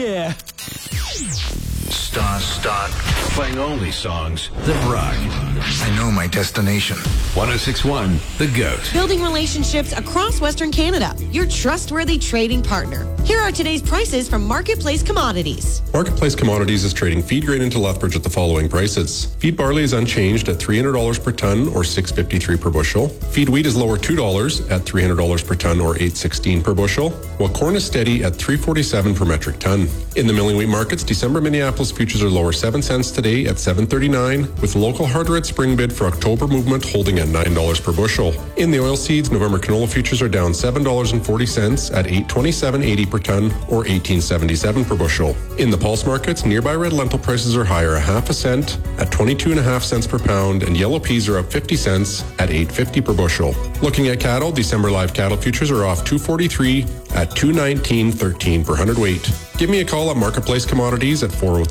yeah. Stop. Playing only songs that rock. I know my destination. 106.1 The GOAT. Building relationships across Western Canada. Your trustworthy trading partner. Here are today's prices from Marketplace Commodities. Marketplace Commodities is trading feed grain into Lethbridge at the following prices. Feed barley is unchanged at $300 per ton or $6.53 per bushel. Feed wheat is lower $2 at $300 per ton or $8.16 per bushel, while corn is steady at $3.47 per metric ton. In the milling wheat markets, December Minneapolis futures are lower 7 cents today at $7.39, with local hard red spring bid for October movement holding at $9 per bushel. In the oilseeds, November canola futures are down $7.40 at $827.80 per ton or $18.77 per bushel. In the pulse markets, nearby red lentil prices are higher a half a cent at 22.5 cents per pound, and yellow peas are up 50 cents at $8.50 per bushel. Looking at cattle, December live cattle futures are off $2.43 at $219.13 per hundredweight. Give me a call at Marketplace Commodities at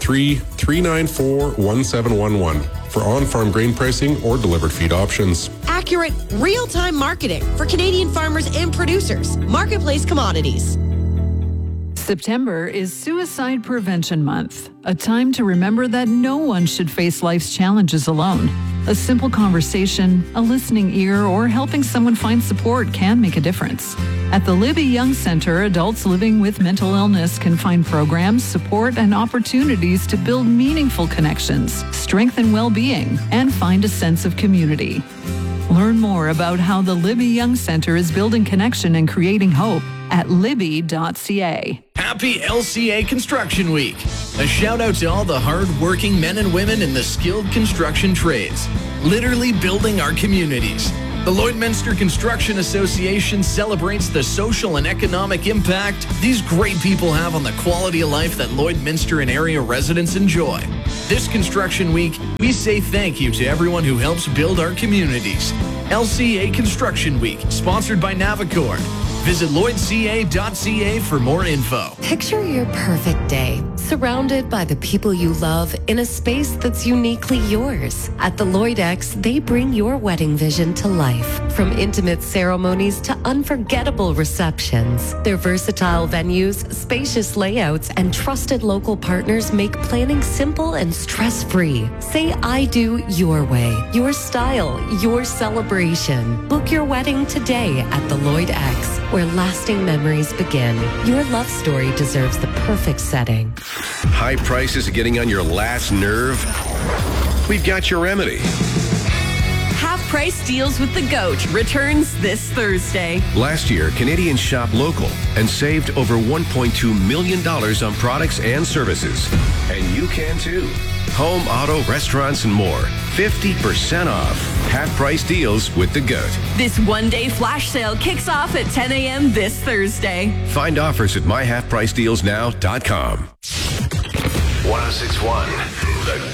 403-394-1711 for on-farm grain pricing or delivered feed options. Accurate, real-time marketing for Canadian farmers and producers. Marketplace Commodities. September is Suicide Prevention Month, a time to remember that no one should face life's challenges alone. A simple conversation, a listening ear, or helping someone find support can make a difference. At the Libby Young Center, adults living with mental illness can find programs, support, and opportunities to build meaningful connections, strengthen well-being, and find a sense of community. Learn more about how the Libby Young Center is building connection and creating hope at libby.ca. Happy LCA Construction Week. A shout out to all the hard-working men and women in the skilled construction trades, literally building our communities. The Lloydminster Construction Association celebrates the social and economic impact these great people have on the quality of life that Lloydminster and area residents enjoy. This Construction Week, we say thank you to everyone who helps build our communities. LCA Construction Week, sponsored by Navicor. Visit lloydca.ca for more info. Picture your perfect day, surrounded by the people you love in a space that's uniquely yours. At the Lloyd X, they bring your wedding vision to life. From intimate ceremonies to unforgettable receptions. Their versatile venues, spacious layouts, and trusted local partners make planning simple and stress-free. Say I do your way, your style, your celebration. Book your wedding today at the Lloyd X, where lasting memories begin. Your love story deserves the perfect setting. High prices are getting on your last nerve? We've got your remedy. Half-price deals with the GOAT returns this Thursday. Last year, Canadians shopped local and saved over $1.2 million on products and services. And you can too. Home, auto, restaurants, and more. 50% off. Half-price deals with the GOAT. This one-day flash sale kicks off at 10 a.m. this Thursday. Find offers at myhalfpricedealsnow.com. 106.1 The